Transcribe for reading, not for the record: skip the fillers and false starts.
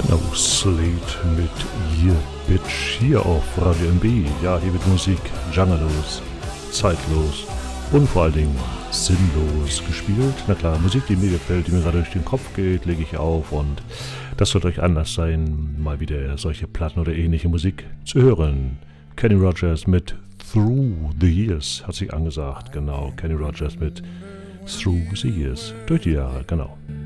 Genau, Slate mit Ihr Bitch hier auf Radio MB. Ja, hier wird Musik genrelos, zeitlos und vor allen Dingen sinnlos gespielt. Na klar, Musik, die mir gefällt, die mir gerade durch den Kopf geht, lege ich auf und das wird euch anders sein, mal wieder solche Platten oder ähnliche Musik zu hören. Kenny Rogers mit Through the Years hat sich angesagt, genau. Kenny Rogers mit Through the Years, durch die Jahre, genau.